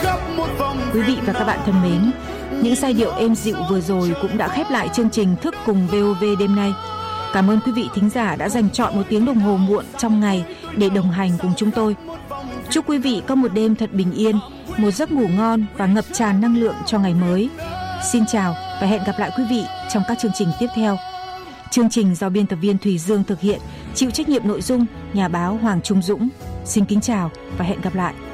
Quý vị và các bạn thân mến, những giai điệu êm dịu vừa rồi cũng đã khép lại chương trình Thức cùng VOV đêm nay. Cảm ơn quý vị thính giả đã dành trọn một tiếng đồng hồ muộn trong ngày để đồng hành cùng chúng tôi. Chúc quý vị có một đêm thật bình yên, một giấc ngủ ngon và ngập tràn năng lượng cho ngày mới. Xin chào và hẹn gặp lại quý vị trong các chương trình tiếp theo. Chương trình do biên tập viên Thùy Dương thực hiện, chịu trách nhiệm nội dung nhà báo Hoàng Trung Dũng. Xin kính chào và hẹn gặp lại.